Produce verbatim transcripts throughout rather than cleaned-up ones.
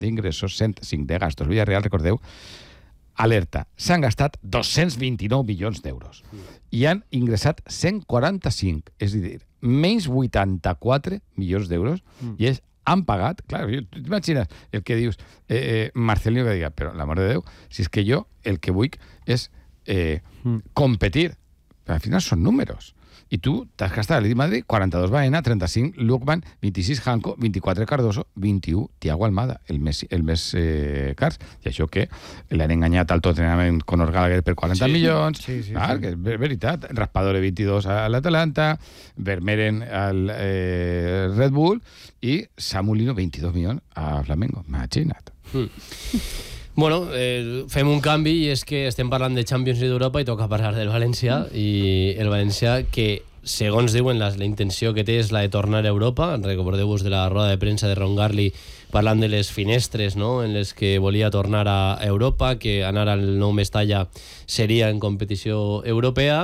d'ingressos, cent cinc de gastos. Villarreal, recordeu, alerta, s'han gastat dos-cents vint-i-nou milions d'euros i han ingressat cent quaranta-cinc, és a dir, menys vuitanta-quatre milions d'euros, mm. i és, han pagat, clar, t'imagines el que dius, eh, eh, Marcelino que diga, però l'amor de Déu, si és que jo el que vull és eh, mm. competir, però al final són números. I tu t'has gastat a l'Atlètic Madrid quaranta-dos Baena, trenta-cinc Lukman, vint-i-sis Janko, vint-i-quatre Cardoso, vint-i-u Thiago Almada, el més, el més eh, cars. I això que l'han enganyat al Tottenham amb Conor Gallagher per quaranta sí, milions, sí, sí, clar, sí. Que és veritat. Raspadore vint-i-dos a l'Atalanta, Vermeeren al eh, Red Bull i Samulino vint-i-dos milions a Flamengo. Imagina't. Mm. Bueno, eh, fem un canvi i és que estem parlant de Champions League d'Europa i toca parlar del València, i el València que, segons diuen, la, la intenció que té és la de tornar a Europa. Recordeu-vos de la roda de premsa de Ron Garli parlant de les finestres, no?, en les que volia tornar a Europa, que anar al nou Mestalla seria en competició europea,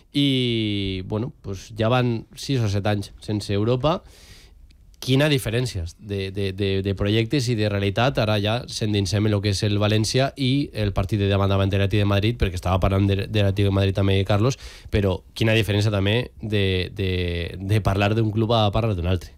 i bueno, pues ja van sis o set anys sense Europa. Quina diferència de, de, de, de projectes i de realitat. Ara ja s'endinsem en el que és el València i el partit de demà davant de l'Atlètic de Madrid, perquè estava parlant de, de l'Atlètic de Madrid també, Carlos, però quina diferència també de, de, de parlar d'un club a parlar d'un altre.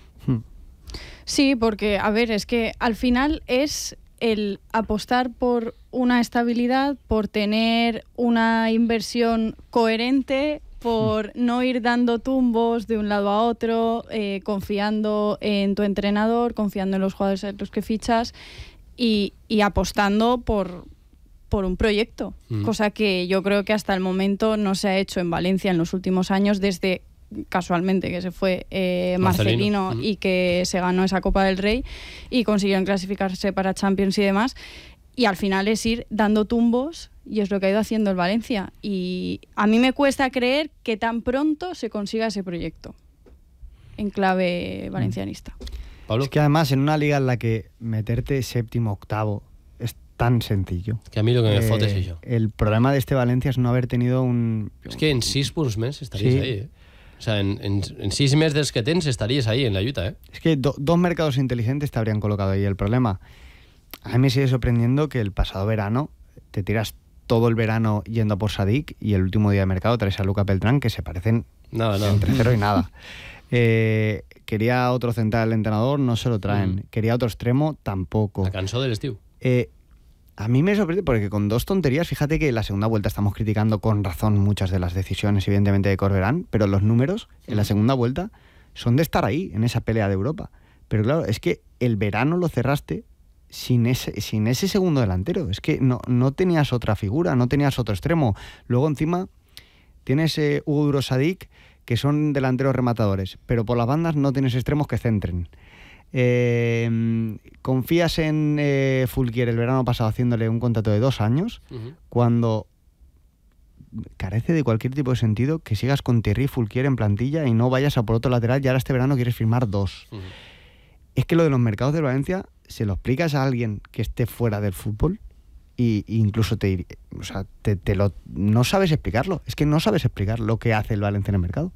Sí, porque, a ver, es que al final es el apostar por una estabilidad, por tener una inversión coherente, por no ir dando tumbos de un lado a otro, eh, confiando en tu entrenador, confiando en los jugadores a los que fichas y, y apostando por, por un proyecto, mm. cosa que yo creo que hasta el momento no se ha hecho en Valencia en los últimos años, desde casualmente que se fue eh, Marcelino, Marcelino. Mm. y que se ganó esa Copa del Rey y consiguieron clasificarse para Champions y demás. Y al final es ir dando tumbos, y es lo que ha ido haciendo el Valencia. Y a mí me cuesta creer que tan pronto se consiga ese proyecto en clave valencianista. Pablo. Es que además en una liga en la que meterte séptimo, octavo es tan sencillo. Que a mí lo que me eh, fot es eso. El problema de este Valencia es no haber tenido un... Es que en sis punts més estaries sí. ahí, eh? O sea, en, en, en sis més dels que tens estaries ahí en la lluita, eh? Es que do, dos mercados inteligentes te habrían colocado ahí. El problema... A mí me sigue sorprendiendo que el pasado verano te tiras todo el verano yendo por Sadik y el último día de mercado traes a Luca Beltrán, que se parecen nada, nada. entre cero y nada. Eh, quería otro central entrenador, no se lo traen. Mm. Quería otro extremo, tampoco. ¿La cansó del estío? Eh, a mí me sorprende porque con dos tonterías, fíjate que en la segunda vuelta estamos criticando con razón muchas de las decisiones, evidentemente, de Corberán, pero los números en la segunda vuelta son de estar ahí, en esa pelea de Europa. Pero claro, es que el verano lo cerraste sin ese, sin ese segundo delantero. Es que no, no tenías otra figura, no tenías otro extremo. Luego encima tienes eh, Hugo Duro, Sadik, que son delanteros rematadores, pero por las bandas no tienes extremos que centren. Eh, confías en eh, Fulquier el verano pasado haciéndole un contrato de dos años, uh-huh. cuando carece de cualquier tipo de sentido que sigas con Thierry Fulquier en plantilla y no vayas a por otro lateral y ahora este verano quieres firmar dos. Uh-huh. Es que lo de los mercados de Valencia se lo explicas a alguien que esté fuera del fútbol y, y incluso te, o sea, te, te lo, no sabes explicarlo. Es que no sabes explicar lo que hace el Valencia en el mercado.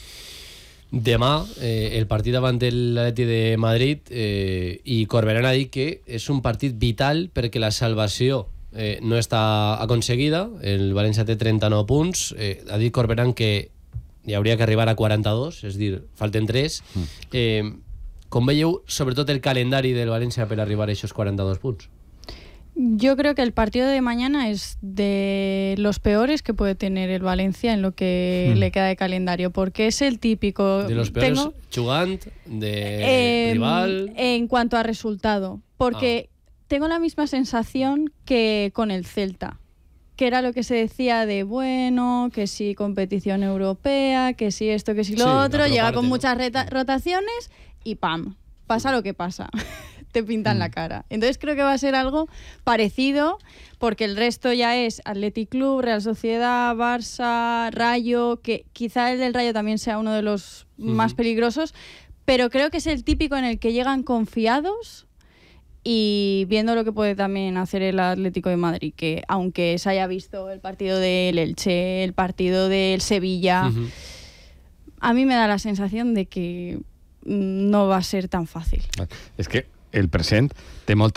Demà, eh, el partit davant de l'Atlètic de Madrid, eh, i Corberán ha dit que és un partit vital perquè la salvació eh, no està aconseguida. El València té trenta-nou punts. Eh, ha dit Corberán que hi hauria que arribar a quaranta-dos, és a dir, falten tres. Mm. Eh, Com veieu, sobretot, el calendari del Valencia per arribar a esos quaranta-dos punts? Yo creo que el partido de mañana es de los peores que puede tener el Valencia en lo que mm. le queda de calendario, porque es el típico... De los peores, tengo, Chugant, de eh, rival... En cuanto a resultado, porque ah. tengo la misma sensación que con el Celta, que era lo que se decía de, bueno, que si competición europea, que si esto, que si lo sí, otro, llega parte, con ¿no? muchas reta- rotaciones y ¡pam! Pasa lo que pasa. Te pintan mm. la cara. Entonces creo que va a ser algo parecido, porque el resto ya es Athletic Club, Real Sociedad, Barça, Rayo, que quizá el del Rayo también sea uno de los mm. más peligrosos, pero creo que es el típico en el que llegan confiados y viendo lo que puede también hacer el Atlético de Madrid, que aunque se haya visto el partido del Elche, el partido del Sevilla, uh-huh. a mí me da la sensación de que no va a ser tan fácil. Es que el present té molta